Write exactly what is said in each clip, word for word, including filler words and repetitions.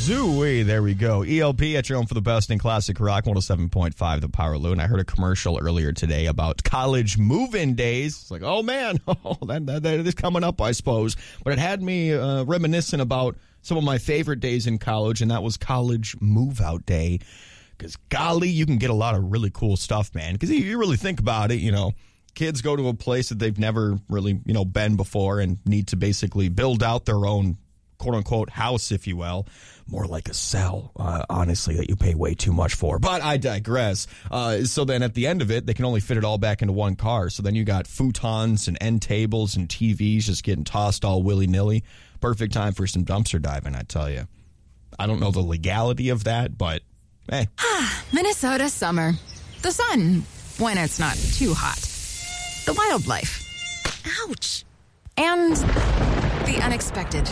Zooey, there we go. E L P at your home for the best in classic rock, one oh seven point five The Power Loon. I heard a commercial earlier today about college move-in days. It's like, oh man, oh, that, that, that is coming up, I suppose. But it had me uh, reminiscent about some of my favorite days in college, and that was college move-out day. Because golly, you can get a lot of really cool stuff, man. Because you really think about it, you know, kids go to a place that they've never really, you know, been before and need to basically build out their own quote-unquote house, if you will. More like a cell, uh, honestly, that you pay way too much for. But I digress. Uh, so then at the end of it, they can only fit it all back into one car. So then you got futons and end tables and T Vs just getting tossed all willy-nilly. Perfect time for some dumpster diving, I tell you. I don't know the legality of that, but hey. Minnesota summer. The sun, when it's not too hot. The wildlife. Ouch. And the unexpected.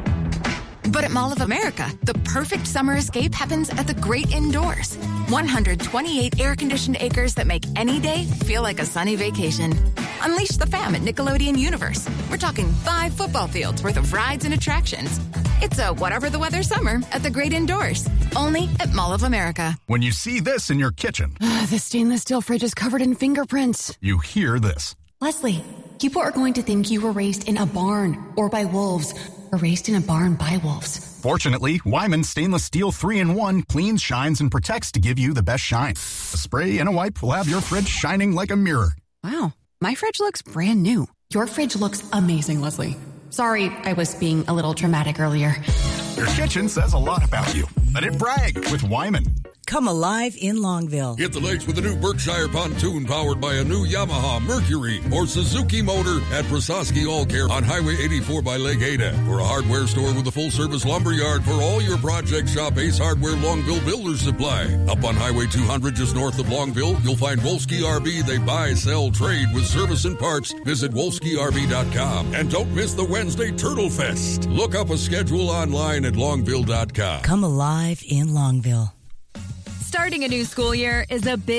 But at Mall of America, the perfect summer escape happens at the great indoors. one hundred twenty-eight air-conditioned acres that make any day feel like a sunny vacation. Unleash the fam at Nickelodeon Universe. We're talking five football fields worth of rides and attractions. It's a whatever the weather summer at the great indoors. Only at Mall of America. When you see this in your kitchen, the stainless steel fridge is covered in fingerprints. You hear this. Leslie, people are going to think you were raised in a barn or by wolves. Or raised in a barn by wolves. Fortunately, Wyman Stainless Steel three in one cleans, shines, and protects to give you the best shine. A spray and a wipe will have your fridge shining like a mirror. Wow, my fridge looks brand new. Your fridge looks amazing, Leslie. Sorry, I was being a little dramatic earlier. Your kitchen says a lot about you. Let it brag with Wyman. Come alive in Longville. Hit the lakes with a new Berkshire pontoon powered by a new Yamaha, Mercury, or Suzuki motor at Prososki All Care on Highway eighty-four by Lake Ada. For a hardware store with a full-service lumber yard for all your projects, shop Ace Hardware Longville Builder Supply. Up on Highway two hundred just north of Longville, you'll find Wolski R V. They buy, sell, trade with service and parts. Visit Wolski R V dot com. And don't miss the Wednesday Turtle Fest. Look up a schedule online at Longville dot com. Come alive in Longville. Starting a new school year is a big